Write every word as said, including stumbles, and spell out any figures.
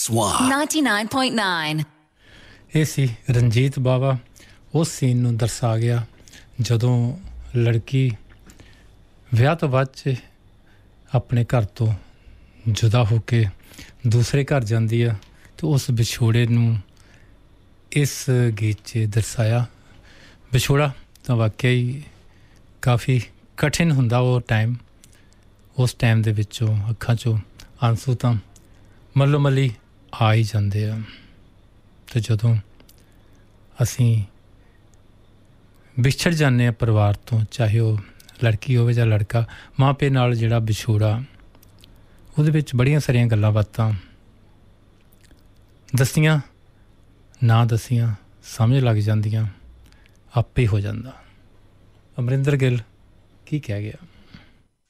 Swan ninety-nine point nine ਇਹ ਸੀ ਰਣਜੀਤ ਬਾਵਾ ਉਸ scene ਨੂੰ ਦਰਸਾ ਗਿਆ ਜਦੋਂ ਲੜਕੀ ਵਿਆਹ ਤੋਂ ਬਾਅਦ 'ਚ ਆਪਣੇ ਘਰ ਤੋਂ ਜੁਦਾ ਹੋ ਕੇ ਦੂਸਰੇ ਘਰ ਜਾਂਦੀ ਆ ਤੇ ਉਸ ਵਿਛੋੜੇ ਨੂੰ ਇਸ ਗੀਤ 'ਚ ਦਰਸਾਇਆ ਵਿਛੋੜਾ ਤਾਂ ਵਾਕਿਆ ਹੀ ਕਾਫੀ ਕਠਿਨ ਹੁੰਦਾ ਉਹ ਟਾਈਮ ਉਸ ਟਾਈਮ ਦੇ ਵਿੱਚੋਂ ਅੱਖਾਂ 'ਚੋਂ ਆਂਸੂ ਤਾਂ ਮੱਲੋ ਮੱਲੀ ਆ ਹੀ ਜਾਂਦੇ ਆ ਤੇ ਜਦੋਂ ਅਸੀਂ ਵਿਛੜ ਜਾਂਦੇ ਹਾਂ ਪਰਿਵਾਰ ਤੋਂ ਚਾਹੇ ਉਹ ਲੜਕੀ ਹੋਵੇ ਜਾਂ ਲੜਕਾ ਮਾਂ ਪਿਓ ਨਾਲ ਜਿਹੜਾ ਵਿਛੋੜਾ ਉਹਦੇ ਵਿੱਚ ਬੜੀਆਂ ਸਾਰੀਆਂ ਗੱਲਾਂ ਬਾਤਾਂ ਦੱਸੀਆਂ ਨਾ ਦੱਸੀਆਂ ਸਮਝ ਲੱਗ ਜਾਂਦੀਆਂ ਆਪੇ ਹੋ ਜਾਂਦਾ ਅਮਰਿੰਦਰ ਗਿੱਲ ਕੀ ਕਹਿ ਗਿਆ